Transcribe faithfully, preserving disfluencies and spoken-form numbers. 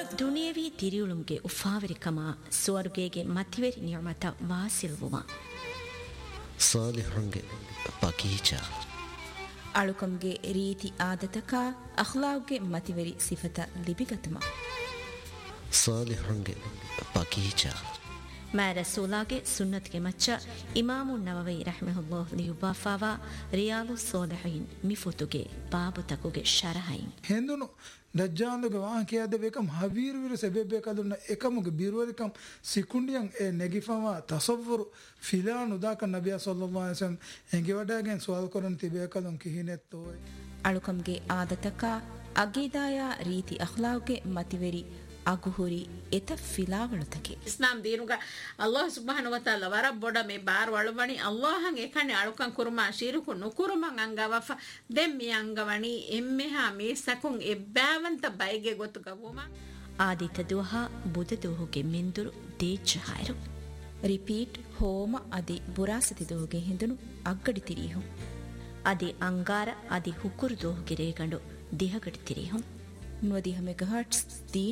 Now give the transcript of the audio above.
ದುನಿಯವಿ ತಿರಿಯುಳುಂಗೆ ಉಫಾವರಿಕಮ ಸ್ವರ್ಗೆಗೆ ಮತಿವೆರಿ ನಿಯಮತ ವಾಸಿಲ್ವುಮ ಸಾಲಿಹಂಗೆ ಬಗೀಚ ಅಳುಕಂಗೆ ರೀತಿ ಆದತಕ ಅಖ್ಲಾವ್ಗೆ ಮತಿವೆರಿ ಸಿಫತ ಲಿಬಿಗತಮ ಸಾಲಿಹಂಗೆ ಬಗೀಚ ಮಾ ರಸೂಲಾಗೆ ಸುನ್ನತ್ಗೆ ಮಚ್ಚ ಇಮಾಮು ನವವಿ ರಹ್ಮಹುಲ್ಲಾಹ್ ಲಿಯುಬಾಫಾವಾ ರಿಯಾಲು ಸೋಲಿಹೀನ್ ಮಿಫುತುಗೆ ಬಾಬು ತಕುಗೆ ಶರಹೈನ್ ಹೆಂದುನು ದಜ್ಜಾಲುಗೆ ವಾಹಕಿಯಾದ ಬೇಕಂ ಹವೀರುವಿರು ಸೆಬೆಬೇಕಾದುನ್ನ ಏಕಮುಗೆ ಬಿರುವರಿಕಂ ಸಿಕುಂಡಿಯಂ ಎ ನೆಗಿಫವ ತಸವ್ವರು ಫಿಲಾನ್ ಉದಾಕ ನಬಿಯ ಸಲ್ಲಲ್ಲಾಹು ಅಲೈಹಿ ವಸಲ್ಲಂ ಎಂಗೆ ವಡಾಗೆನ್ ಸುವಾಲ್ ಕೊರನ್ ತಿಬೇಕದಂ ಕಿಹಿನೆತ್ತೋ ಅಳುಕಂಗೆ ಆದತಕ ಅಗೀದಾಯ ರೀತಿ ಅಖ್ಲಾವ್ಗೆ ಮತಿವೆರಿ ಅಗುಹುರಿ ಎತ ಫಿಲಾವಳುತಕೆ ಇಸ್ಲಾಂ ದೀನುಗ ಅಲ್ಲಾಹ್ ಸುಬ್ಹಾನಹು ವ ತಆಲಾ ವರ ಬೊಡ ಮೆ ಬಾರ್ ವಳುವಣಿ ಅಲ್ಲಾಹಂ ಎಕನೆ ಅಳುಕಂ ಕುರುಮಾ ಶಿರುಕು ನುಕುರುಮಂ ಅಂಗವಫ ದೆಮ್ಮಿ ಅಂಗವಣಿ ಎಮ್ಮೆಹಾ ಮೀಸಕುಂ ಎಬ್ಬಾವಂತ ಬೈಗೆ ಗೊತ್ತುಗವುಮ ಆದಿತ ದುಹ ಬುದ ದುಹುಗೆ ಮಿಂದುರು ದೇಚ ಹಾಯರು ರಿಪೀಟ್ ಹೋಮ ಅದಿ ಬುರಾಸತಿ ದುಹುಗೆ ಹಿಂದುನು ಅಗ್ಗಡಿ ತಿರಿಹು ಅದಿ ಅಂಗಾರ ಅದಿ ಹುಕುರು ದುಹುಗೆ ರೇಗಂಡು ದಿಹಗಡಿ ತಿರಿಹು ನುವದಿ ಮೆಗಾಹರ್ಟ್ಸ್